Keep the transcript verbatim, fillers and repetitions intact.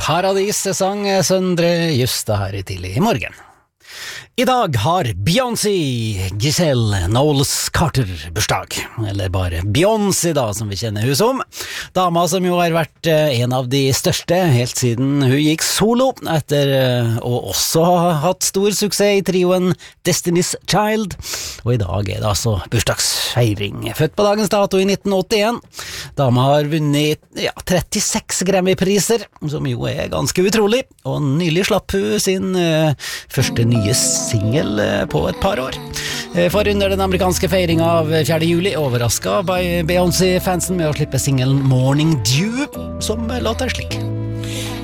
Paradis sang Søndre Justa her i tidlig i morgen. I dag har Beyoncé Giselle Knowles Carter bursdag, eller bare Beyoncé da, som vi kjenner hun som. Dama som jo har vært en av de største helt siden hun gikk solo, etter å også ha hatt stor suksess i trioen Destiny's Child. Og i dag er det altså bursdagsfeiring. Født på dagens dato i nitten åttien. Dama har vunnet ja, trettiseks Grammy-priser, som jo er ganske utrolig, og nylig slapp hun sin uh, første nye singel på et par år. For under den amerikanske feiringen av fjerde juli overrasket Beyoncé-fansen med å slippe singelen Morning Dew, som låter slik.